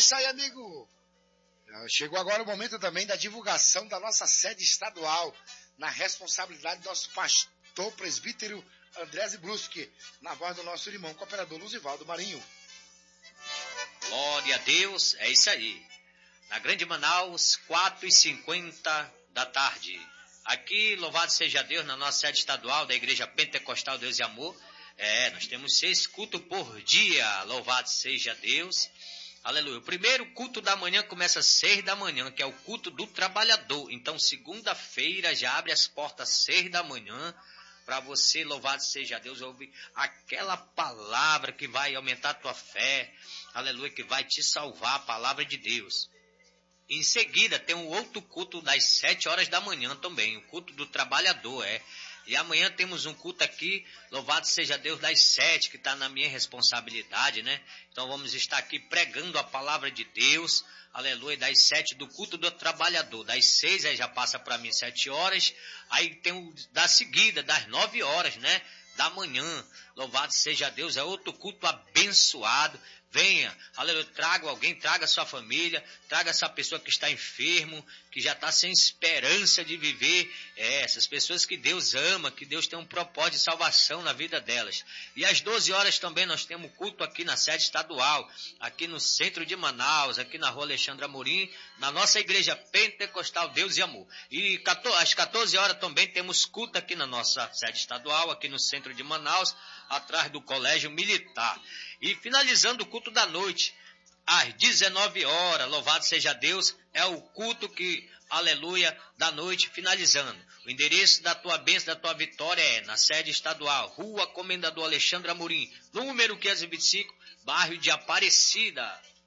isso aí, amigo. Chegou agora o momento também da divulgação da nossa sede estadual, na responsabilidade do nosso pastor presbítero André Zibruski, na voz do nosso irmão cooperador Luzivaldo Marinho. Glória a Deus, é isso aí. Na Grande Manaus, 4h50 da tarde. Aqui, louvado seja Deus, na nossa sede estadual da Igreja Pentecostal Deus e Amor. Nós temos 6 cultos por dia, louvado seja Deus. Aleluia. O primeiro culto da manhã começa às 6 da manhã, que é o culto do trabalhador. Então, segunda-feira já abre as portas às 6 da manhã, para você, louvado seja Deus, ouvir aquela palavra que vai aumentar a tua fé. Aleluia, que vai te salvar, a palavra de Deus. Em seguida, tem um outro culto das 7 horas da manhã também, o culto do trabalhador, E amanhã temos um culto aqui, louvado seja Deus, das 7, que está na minha responsabilidade, né? Então vamos estar aqui pregando a palavra de Deus, aleluia, das 7 do culto do trabalhador, das 6 aí já passa para mim 7 horas, aí tem o da seguida, das 9 horas, né? Da manhã, louvado seja Deus, é outro culto abençoado. Venha, aleluia, traga alguém, traga sua família, traga essa pessoa que está enfermo, que já está sem esperança de viver, essas pessoas que Deus ama, que Deus tem um propósito de salvação na vida delas. E às 12 horas também nós temos culto aqui na sede estadual, aqui no centro de Manaus, aqui na rua Alexandre Amorim, na nossa igreja Pentecostal Deus e Amor. E às 14 horas também temos culto aqui na nossa sede estadual, aqui no centro de Manaus, atrás do Colégio Militar. E finalizando o culto da noite, às 19 horas, louvado seja Deus, é o culto que, aleluia, da noite, finalizando. O endereço da tua bênção, da tua vitória é na sede estadual, Rua Comendador Alexandre Amorim, número 525, bairro de Aparecida.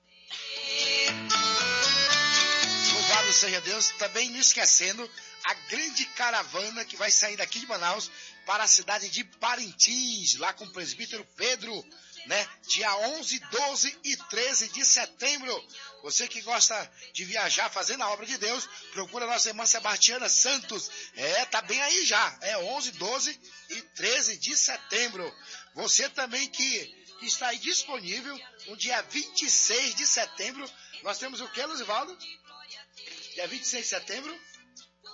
Louvado seja Deus, também não esquecendo a grande caravana que vai sair daqui de Manaus para a cidade de Parintins, lá com o presbítero Pedro, né? Dia 11, 12 e 13 de setembro. Você que gosta de viajar fazendo a obra de Deus, procura a nossa irmã Sebastiana Santos. Tá bem aí já. 11, 12 e 13 de setembro. Você também que está aí disponível no dia 26 de setembro. Nós temos o que, Luzivaldo? Dia 26 de setembro?